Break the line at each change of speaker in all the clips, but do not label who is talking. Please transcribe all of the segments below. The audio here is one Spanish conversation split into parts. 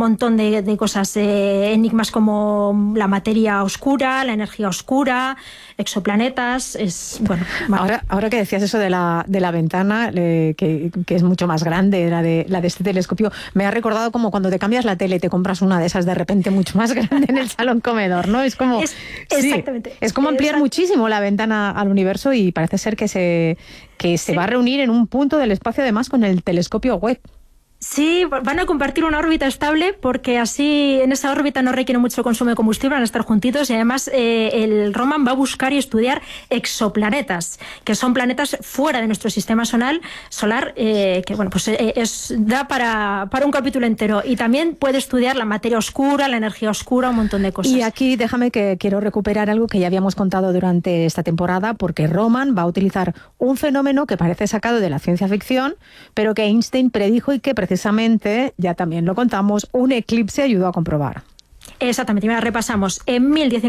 montón de cosas, enigmas como la materia oscura, la energía oscura, exoplanetas.
Ahora que decías eso de la ventana, que es mucho más grande, la de este telescopio, me ha recordado como cuando te cambias la tele y te compras una de esas de repente mucho más grande en el salón comedor, ¿no? Es como...
Exactamente.
Es como ampliar muchísimo la ventana al universo, y parece ser que se va a reunir en un punto del espacio, además, con el telescopio Webb.
Sí, van a compartir una órbita estable, porque así en esa órbita no requiere mucho consumo de combustible, van a estar juntitos, y además el Roman va a buscar y estudiar exoplanetas, que son planetas fuera de nuestro sistema solar, que da para un capítulo entero. Y también puede estudiar la materia oscura, la energía oscura, un montón de cosas.
Y aquí déjame que quiero recuperar algo que ya habíamos contado durante esta temporada, porque Roman va a utilizar un fenómeno que parece sacado de la ciencia ficción, pero que Einstein predijo y que precisamente, ya también lo contamos, un eclipse ayudó a comprobar.
Exactamente, mira, repasamos. En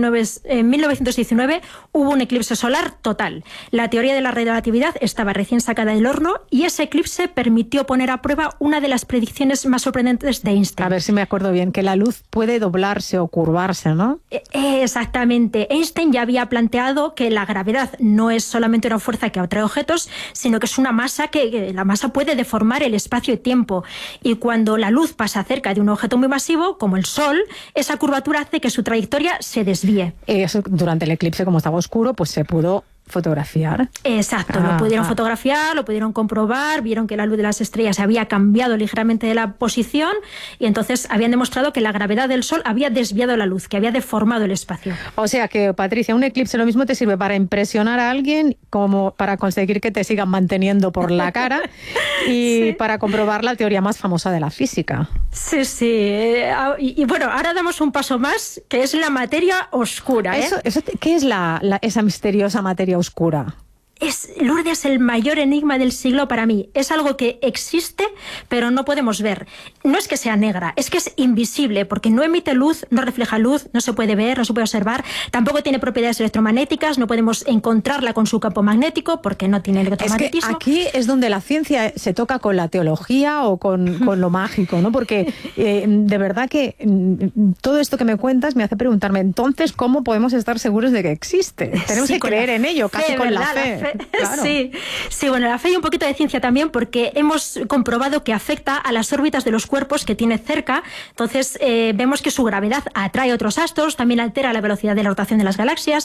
1919 hubo un eclipse solar total. La teoría de la relatividad estaba recién sacada del horno, y ese eclipse permitió poner a prueba una de las predicciones más sorprendentes de Einstein.
A ver si me acuerdo bien, que la luz puede doblarse o curvarse, ¿no?
Exactamente. Einstein ya había planteado que la gravedad no es solamente una fuerza que atrae objetos, sino que es una masa que la masa puede deformar el espacio y tiempo. Y cuando la luz pasa cerca de un objeto muy masivo, como el Sol, esa curvatura hace que su trayectoria se desvíe.
Eso, durante el eclipse, como estaba oscuro, pues se pudo fotografiar.
Exacto, lo pudieron fotografiar, lo pudieron comprobar, vieron que la luz de las estrellas había cambiado ligeramente de la posición, y entonces habían demostrado que la gravedad del Sol había desviado la luz, que había deformado el espacio.
O sea que, Patricia, un eclipse lo mismo te sirve para impresionar a alguien como para conseguir que te sigan manteniendo por la cara y para comprobar la teoría más famosa de la física.
Sí. Y bueno, ahora damos un paso más, que es la materia oscura.
¿Qué es esa misteriosa materia oscura?
Lourdes, es el mayor enigma del siglo para mí. Es algo que existe, pero no podemos ver. No es que sea negra, es que es invisible, porque no emite luz, no refleja luz, no se puede ver, no se puede observar. Tampoco tiene propiedades electromagnéticas, no podemos encontrarla con su campo magnético, porque no tiene electromagnetismo.
Es que aquí es donde la ciencia se toca con la teología o con lo mágico, ¿no? Porque de verdad que todo esto que me cuentas me hace preguntarme, entonces, ¿cómo podemos estar seguros de que existe? Tenemos que creer en ello, casi con la fe.
Claro. Sí, bueno, la fe y un poquito de ciencia también, porque hemos comprobado que afecta a las órbitas de los cuerpos que tiene cerca. Entonces vemos que su gravedad atrae otros astros, también altera la velocidad de la rotación de las galaxias.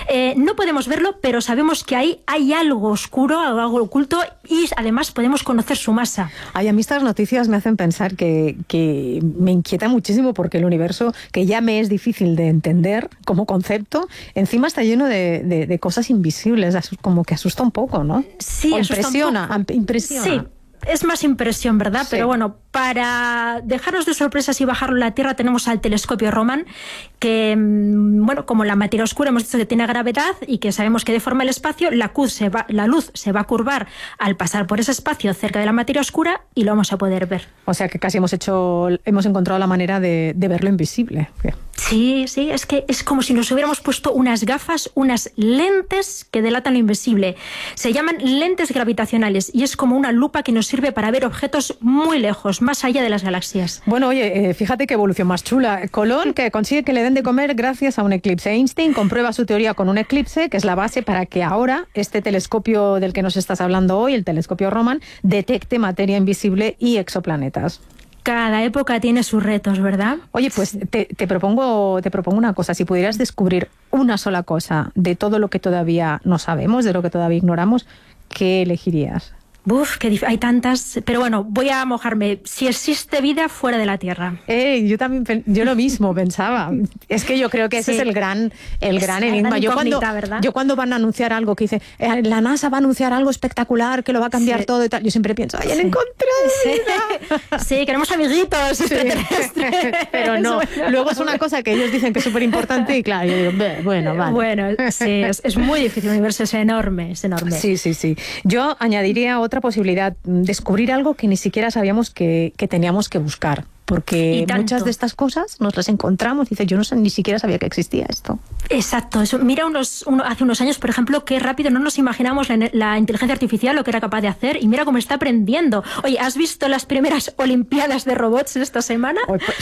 No podemos verlo, pero sabemos que ahí hay algo oscuro, algo oculto, y además podemos conocer su masa.
A mí estas noticias me hacen pensar que me inquieta muchísimo, porque el universo, que ya me es difícil de entender como concepto, encima está lleno de cosas invisibles, como que asusta un poco, ¿no?
Sí,
impresiona.
Sí, es más impresión, ¿verdad? Sí. Pero bueno, para dejarnos de sorpresas y bajarlo a la Tierra, tenemos al telescopio Roman, que, bueno, como la materia oscura hemos dicho que tiene gravedad y que sabemos que deforma el espacio, la luz se va a curvar al pasar por ese espacio cerca de la materia oscura, y lo vamos a poder ver.
O sea que casi hemos encontrado la manera de verlo invisible.
Sí, es que es como si nos hubiéramos puesto unas gafas, unas lentes que delatan lo invisible. Se llaman lentes gravitacionales, y es como una lupa que nos sirve para ver objetos muy lejos, más allá de las galaxias.
Bueno, oye, fíjate qué evolución más chula. Colón, que consigue que le den de comer gracias a un eclipse. Einstein comprueba su teoría con un eclipse, que es la base para que ahora este telescopio del que nos estás hablando hoy, el telescopio Roman, detecte materia invisible y exoplanetas.
Cada época tiene sus retos, ¿verdad?
Oye, pues te propongo una cosa. Si pudieras descubrir una sola cosa de todo lo que todavía no sabemos, de lo que todavía ignoramos, ¿qué elegirías?
Hay tantas, pero bueno, voy a mojarme. Si existe vida fuera de la Tierra.
Yo lo mismo pensaba. Es que yo creo que ese es el gran enigma. Yo cuando van a anunciar algo que dice, la NASA va a anunciar algo espectacular que lo va a cambiar todo y tal, yo siempre pienso, ¡ay, han encontrado vida!
Sí, queremos amiguitos extraterrestres.
Pero no, luego es una cosa que ellos dicen que es súper importante, y claro, yo digo, bueno, vale.
Bueno, sí, es muy difícil, el universo es enorme.
Sí. Yo añadiría otra posibilidad, descubrir algo que ni siquiera sabíamos que teníamos que buscar. Porque muchas de estas cosas nos las encontramos y dices, yo ni siquiera sabía que existía esto.
Exacto. Mira hace unos años, por ejemplo, qué rápido no nos imaginamos la inteligencia artificial, lo que era capaz de hacer, y mira cómo está aprendiendo. Oye, ¿has visto las primeras Olimpiadas de robots esta semana?